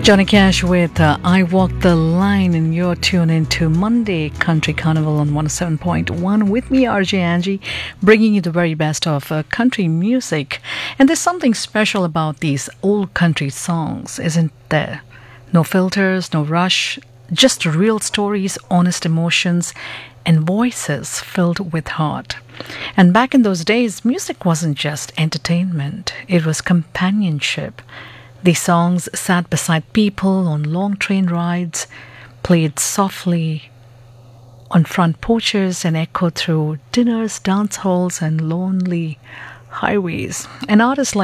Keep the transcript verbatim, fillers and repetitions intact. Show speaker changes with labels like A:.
A: Johnny Cash with uh, I Walk the Line, and you're tuned into Monday Country Carnival on one oh seven point one with me, R J Angie, bringing you the very best of uh, country music. And there's something special about these old country songs, isn't there? No filters, no rush, just real stories, honest emotions, and voices filled with heart. And back in those days, music wasn't just entertainment, it was companionship. These songs sat beside people on long train rides, played softly on front porches, and echoed through dinners, dance halls, and lonely highways. And artists like